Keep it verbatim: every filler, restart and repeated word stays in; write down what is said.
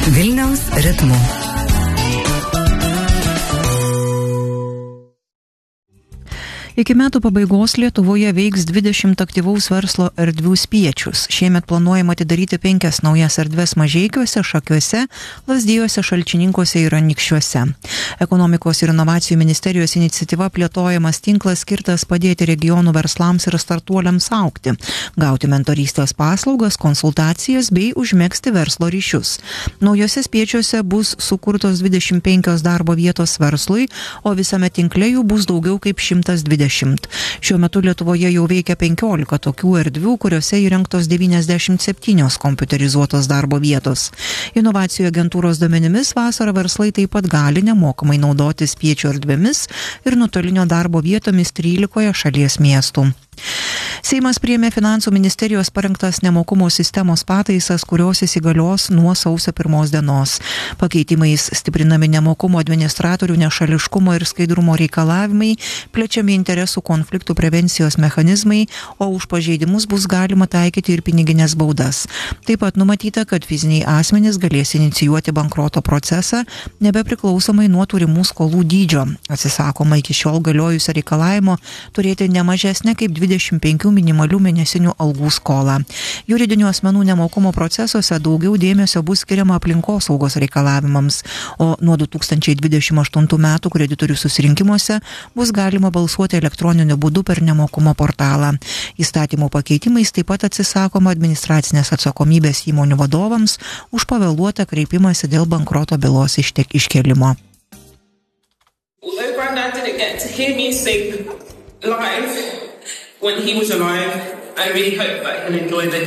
Vilniaus ritmu. Iki metų pabaigos Lietuvoje veiks dvidešimt aktyvaus verslo erdvių spiečius. Šiemet planuojama atidaryti penkias naujas erdves Mažeikiuose, Šakiuose, Lazdijuose, Šalčininkuose ir Anykščiuose. Ekonomikos ir inovacijų ministerijos iniciatyva plėtojamas tinklas skirtas padėti regionų verslams ir startuoliams augti, gauti mentorystės paslaugas, konsultacijas bei užmegzti verslo ryšius. Naujose spiečiuose bus sukurtos dvidešimt penkios darbo vietos verslui, o visame tinkle jų bus daugiau kaip šimtas dvidešimt. Šiuo metu Lietuvoje jau veikia penkiolika tokių erdvių, kuriuose įrengtos devyniasdešimt septynios kompiuterizuotos darbo vietos. Inovacijų agentūros duomenimis vasarą verslai taip pat gali nemokamai naudotis spiečių erdvėmis ir nuotolinio darbo vietomis trylikoje šalies miestų. Seimas priėmė Finansų ministerijos parengtas nemokumo sistemos pataisas, kurios įsigalios nuo sausio pirmos dienos. Pakeitimais stiprinami nemokumo administratorių nešališkumo ir skaidrumo reikalavimai, plečiami interesų konfliktų prevencijos mechanizmai, o už pažeidimus bus galima taikyti ir piniginės baudas. Taip pat numatyta, kad fiziniai asmenys galės inicijuoti bankroto procesą nebepriklausomai nuo turimų skolų dydžio. Atsisakoma iki šiol galiojusio reikalavimo turėti ne mažesnę kaip dvidešimt penkių minimalių mėnesinių algų skolą. Juridinių asmenų nemokumo procesuose daugiau dėmesio bus skiriama aplinkosaugos reikalavimams, o nuo du tūkstančiai dvidešimt aštuntų metų kreditorių susirinkimuose bus galima balsuoti elektroniniu būdu per nemokumo portalą. Įstatymų pakeitimais taip pat atsisakoma administracinės atsakomybės įmonių vadovams už pavėluotą kreipimąsi dėl bankroto bylos ištek iškėlimo. Although Grandad didn't get to hear me sing live when he was alive, I really hope that he'll enjoy the